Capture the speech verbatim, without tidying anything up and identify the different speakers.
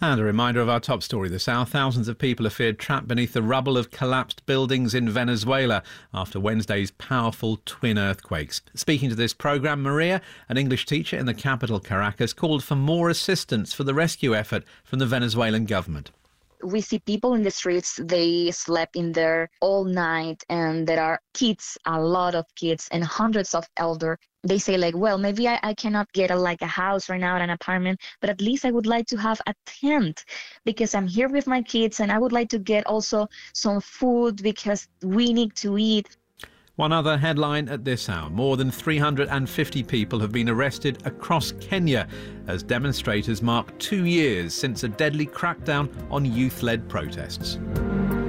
Speaker 1: And a reminder of our top story this hour. Thousands of people are feared trapped beneath the rubble of collapsed buildings in Venezuela after Wednesday's powerful twin earthquakes. Speaking to this programme, Maria, an English teacher in the capital Caracas, called for more assistance for the rescue effort from the Venezuelan government.
Speaker 2: We see people in the streets, they slept in there all night, and there are kids, a lot of kids, and hundreds of elder. They say like, well, maybe I, I cannot get a, like a house right now, an apartment, but at least I would like to have a tent because I'm here with my kids, and I would like to get also some food because we need to eat.
Speaker 1: One other headline at this hour. More than three hundred fifty people have been arrested across Kenya as demonstrators mark two years since a deadly crackdown on youth-led protests.